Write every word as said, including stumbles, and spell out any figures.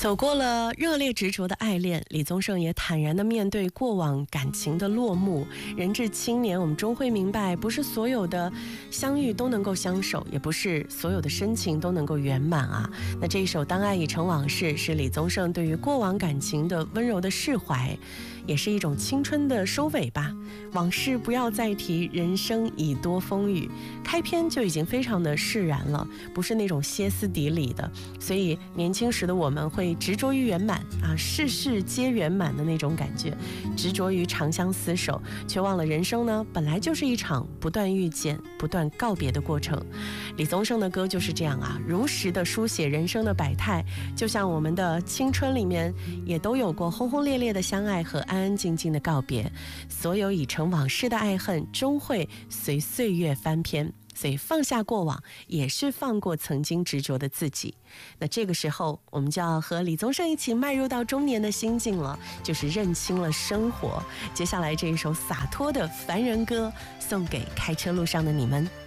走过了热烈执着的爱恋，李宗盛也坦然地面对过往感情的落幕。人至青年，我们终会明白，不是所有的相遇都能够相守，也不是所有的深情都能够圆满啊。那这一首《当爱已成往事》是李宗盛对于过往感情的温柔的释怀，也是一种青春的收尾吧。往事不要再提，人生已多风雨。开篇就已经非常的释然了，不是那种歇斯底里的。所以年轻时的我们会执着于圆满啊，事事皆圆满的那种感觉，执着于长相厮守，却忘了人生呢本来就是一场不断遇见、不断告别的过程。李宗盛的歌就是这样啊，如实的书写人生的百态，就像我们的青春里面也都有过轰轰烈烈的相爱和安安静静的告别。所有已成往事的爱恨，终会随岁月翻篇。所以放下过往，也是放过曾经执着的自己。那这个时候，我们就要和李宗盛一起迈入到中年的心境了，就是认清了生活。接下来这一首洒脱的凡人歌，送给开车路上的你们。